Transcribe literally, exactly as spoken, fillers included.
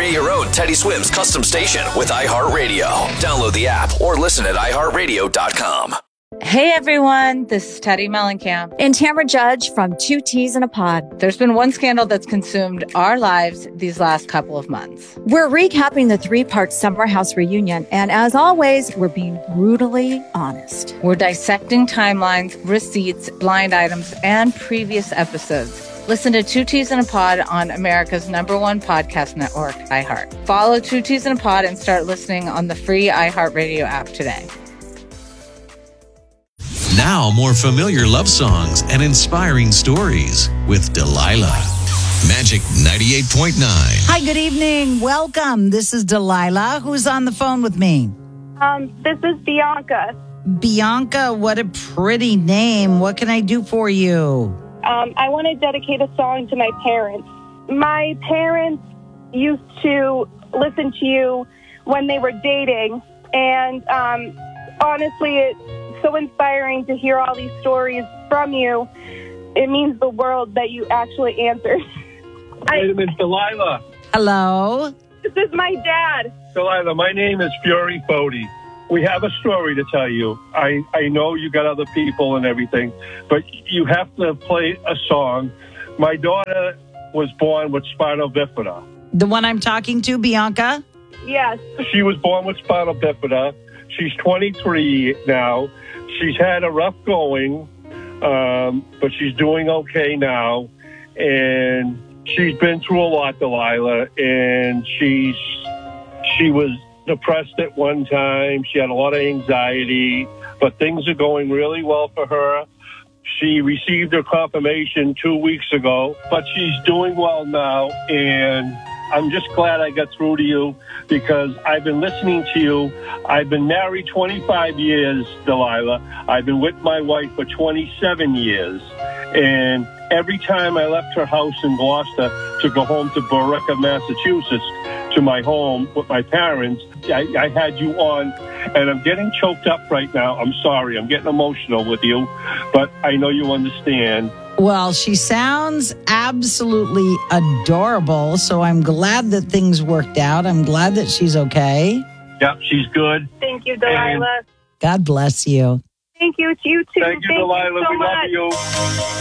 Create your own Teddy Swims custom station with iHeartRadio. Download the app or listen at i heart radio dot com. Hey everyone, this is Teddy Mellencamp and Tamara Judge from Two Teas in a Pod. There's been one scandal that's consumed our lives these last couple of months. We're recapping the three-part Summer House reunion, and as always, we're being brutally honest. We're dissecting timelines, receipts, blind items, and previous episodes. Listen to Two Teas in a Pod on America's number one podcast network, iHeart. Follow Two Teas in a Pod and start listening on the free iHeartRadio app today. Now, more familiar love songs and inspiring stories with Delilah. Magic ninety-eight point nine. Hi, good evening. Welcome. This is Delilah. Who's on the phone with me? Um, this is Bianca. Bianca, what a pretty name. What can I do for you? Um, I want to dedicate a song to my parents. My parents used to listen to you when they were dating, and um, honestly, it's so inspiring to hear all these stories from you. It means the world that you actually answered. Wait a minute, Delilah. Hello? This is my dad. Delilah, my name is Fury Fody. We have a story to tell you. I, I know you got other people and everything, but you have to play a song. My daughter was born with spinal bifida. The one I'm talking to, Bianca? Yes. She was born with spinal bifida. She's twenty-three now. She's had a rough going, um, but she's doing okay now. And she's been through a lot, Delilah, and she's she was depressed at one time. She had a lot of anxiety, but things are going really well for her. She received her confirmation two weeks ago, but she's doing well now, and I'm just glad I got through to you because I've been listening to you. I've been married twenty-five years, Delilah. I've been with my wife for twenty-seven years, and every time I left her house in Gloucester to go home to Borica, Massachusetts, to my home with my parents, I, I had you on, and I'm getting choked up right now. I'm sorry. I'm getting emotional with you, but I know you understand. Well, she sounds absolutely adorable, so I'm glad that things worked out. I'm glad that she's okay. Yep, she's good. Thank you, Delilah. God bless you. Thank you. You too. Thank you, Thank Delilah. you so we much. love you.